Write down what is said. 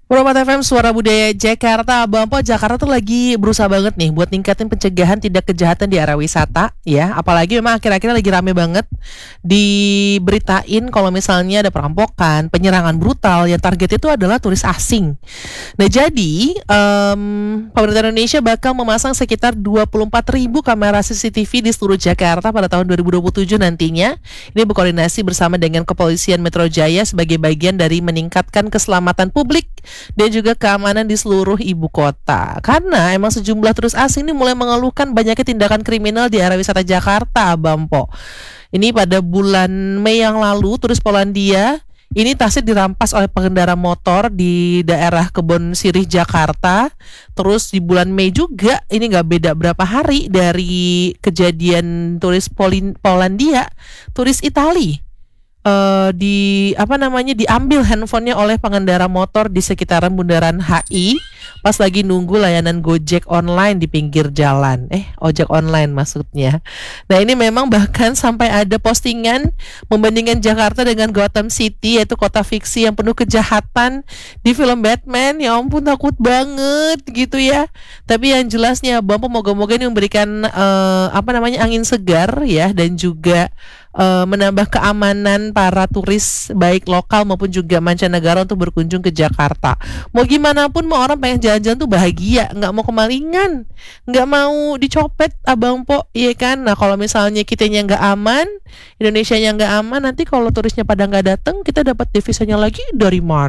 Promat FM Suara Budaya Jakarta. Bang Po, Jakarta tuh lagi berusaha banget nih buat ningkatin pencegahan tindak kejahatan di area wisata ya. Apalagi memang akhir-akhir lagi rame banget diberitain kalau misalnya ada perampokan, penyerangan brutal yang target itu adalah turis asing. Nah jadi pemerintah Indonesia bakal memasang sekitar 24.000 kamera CCTV di seluruh Jakarta pada tahun 2027 nantinya. Ini berkoordinasi bersama dengan Kepolisian Metro Jaya sebagai bagian dari meningkatkan keselamatan publik dan juga keamanan di seluruh ibu kota. Karena emang sejumlah turis asing ini mulai mengeluhkan banyaknya tindakan kriminal di area wisata Jakarta, Bampo. Ini pada bulan Mei yang lalu, turis Polandia ini tasnya dirampas oleh pengendara motor di daerah Kebon Sirih, Jakarta. Terus di bulan Mei juga, ini nggak beda berapa hari dari kejadian turis Polandia, turis Itali diambil handphonenya oleh pengendara motor di sekitaran Bundaran HI pas lagi nunggu layanan Gojek online di pinggir jalan. Ojek online maksudnya. Nah, ini memang bahkan sampai ada postingan membandingkan Jakarta dengan Gotham City, yaitu kota fiksi yang penuh kejahatan di film Batman. Ya ampun, takut banget gitu ya. Tapi yang jelasnya Bapak moga-moga ini memberikan angin segar ya, dan juga menambah keamanan para turis baik lokal maupun juga mancanegara untuk berkunjung ke Jakarta. Mau gimana pun, mau orang pengen jalan-jalan tuh bahagia, nggak mau kemalingan, nggak mau dicopet, Abang Po, iya kan? Nah kalau misalnya kitanya nggak aman, Indonesia nya nggak aman, nanti kalau turisnya pada nggak datang, kita dapat devisanya lagi dari mana?